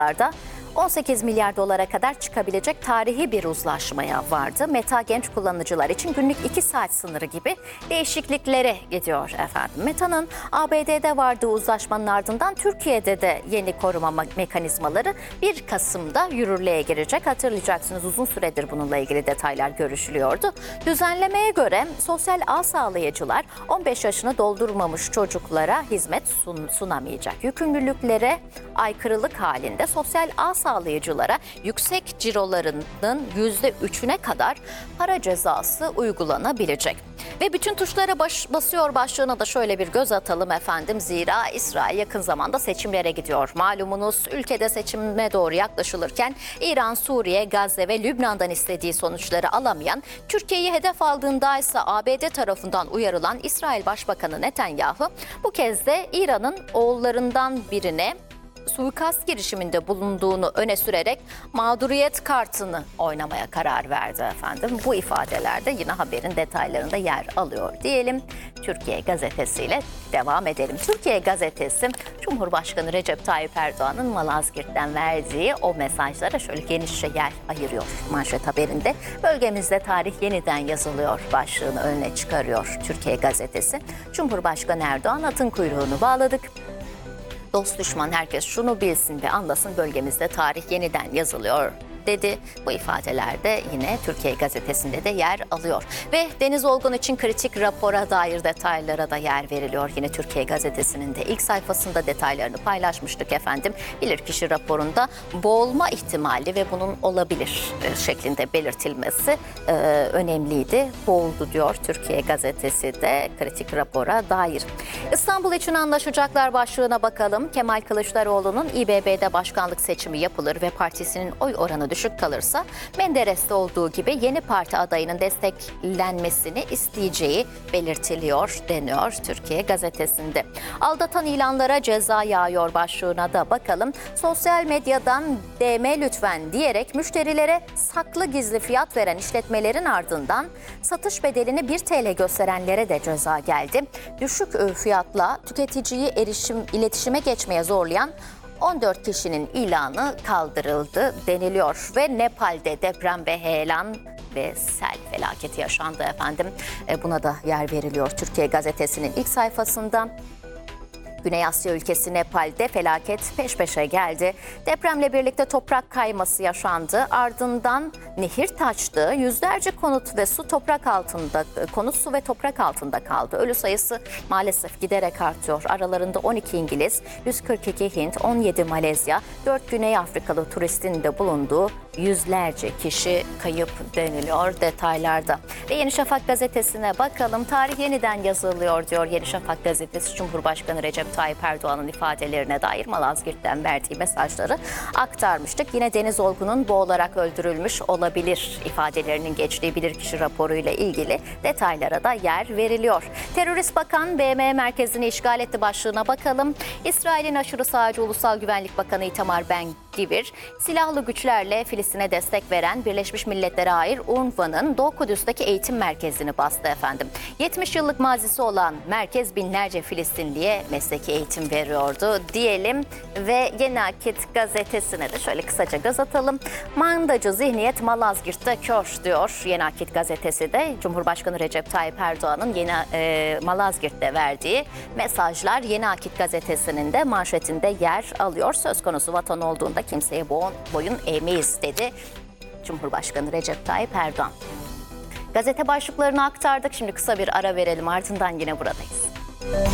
da 18 milyar dolara kadar çıkabilecek tarihi bir uzlaşmaya vardı. Meta genç kullanıcılar için günlük 2 saat sınırı gibi değişikliklere gidiyor efendim. Meta'nın ABD'de vardığı uzlaşmanın ardından Türkiye'de de yeni koruma mekanizmaları 1 Kasım'da yürürlüğe girecek. Hatırlayacaksınız, uzun süredir bununla ilgili detaylar görüşülüyordu. Düzenlemeye göre sosyal ağ sağlayıcılar 15 yaşını doldurmamış çocuklara hizmet sunamayacak. Yükümlülüklere aykırılık halinde sosyal ağ sağlayıcılara yüksek cirolarının %3'üne kadar para cezası uygulanabilecek. Ve bütün tuşlara basıyor başlığına da şöyle bir göz atalım efendim. Zira İsrail yakın zamanda seçimlere gidiyor. Malumunuz, ülkede seçime doğru yaklaşılırken İran, Suriye, Gazze ve Lübnan'dan istediği sonuçları alamayan, Türkiye'yi hedef aldığında ise ABD tarafından uyarılan İsrail Başbakanı Netanyahu bu kez de İran'ın oğullarından birine suikast girişiminde bulunduğunu öne sürerek mağduriyet kartını oynamaya karar verdi efendim. Bu ifadelerde yine haberin detaylarında yer alıyor diyelim. Türkiye Gazetesi'yle devam edelim. Türkiye Gazetesi, Cumhurbaşkanı Recep Tayyip Erdoğan'ın Malazgirt'ten verdiği o mesajlara şöyle genişçe yer ayırıyor manşet haberinde. Bölgemizde tarih yeniden yazılıyor başlığını önüne çıkarıyor Türkiye Gazetesi. Cumhurbaşkanı Erdoğan, atın kuyruğunu bağladık. Dost düşman herkes şunu bilsin ve anlasın, bölgemizde tarih yeniden yazılıyor dedi. Bu ifadelerde yine Türkiye Gazetesi'nde de yer alıyor. Ve Deniz Olgun için kritik rapora dair detaylara da yer veriliyor. Yine Türkiye Gazetesi'nin de ilk sayfasında detaylarını paylaşmıştık efendim. Bilirkişi raporunda boğulma ihtimali ve bunun olabilir şeklinde belirtilmesi önemliydi. Boğuldu diyor Türkiye Gazetesi de kritik rapora dair. İstanbul için anlaşacaklar başlığına bakalım. Kemal Kılıçdaroğlu'nun İBB'de başkanlık seçimi yapılır ve partisinin oy oranı düşük kalırsa Menderes'te olduğu gibi yeni parti adayının desteklenmesini isteyeceği belirtiliyor deniyor Türkiye Gazetesi'nde. Aldatan ilanlara ceza yağıyor başlığına da bakalım. Sosyal medyadan DM lütfen diyerek müşterilere saklı gizli fiyat veren işletmelerin ardından satış bedelini 1 TL gösterenlere de ceza geldi. Düşük fiyatla tüketiciyi iletişime geçmeye zorlayan 14 kişinin ilanı kaldırıldı deniliyor ve Nepal'de deprem ve heyelan ve sel felaketi yaşandı efendim. Buna da yer veriliyor Türkiye Gazetesi'nin ilk sayfasında. Güney Asya ülkesi Nepal'de felaket peş peşe geldi. Depremle birlikte toprak kayması yaşandı. Ardından nehir taştı. Yüzlerce konut su ve toprak altında kaldı. Ölü sayısı maalesef giderek artıyor. Aralarında 12 İngiliz, 142 Hint, 17 Malezya, 4 Güney Afrikalı turistin de bulunduğu yüzlerce kişi kayıp deniliyor detaylarda. Ve Yeni Şafak gazetesine bakalım. Tarih yeniden yazılıyor diyor Yeni Şafak gazetesi. Cumhurbaşkanı Recep Tayyip Erdoğan'ın ifadelerine dair Malazgirt'ten verdiği mesajları aktarmıştık. Yine Deniz Olgun'un boğularak öldürülmüş olabilir ifadelerinin geçtiği bilirkişi raporuyla ilgili detaylara da yer veriliyor. Terörist bakan BM merkezini işgal etti başlığına bakalım. İsrail'in aşırı sağcı Ulusal Güvenlik Bakanı Itamar Ben-Gvir, silahlı güçlerle Filistin'e destek veren Birleşmiş Milletler'e ait UNRWA'nın Doğu Kudüs'teki eğitim merkezini bastı efendim. 70 yıllık mazisi olan merkez binlerce Filistinliye mesleki eğitim veriyordu diyelim ve Yeni Akit gazetesine de şöyle kısaca göz atalım. Mandacı zihniyet Malazgirt'te kör diyor Yeni Akit gazetesi de. Cumhurbaşkanı Recep Tayyip Erdoğan'ın Malazgirt'te verdiği mesajlar Yeni Akit gazetesinin de manşetinde yer alıyor. Söz konusu vatan olduğunda kimseye boyun eğmeyiz dedi Cumhurbaşkanı Recep Tayyip Erdoğan. Gazete başlıklarını aktardık. Şimdi kısa bir ara verelim, ardından yine buradayız.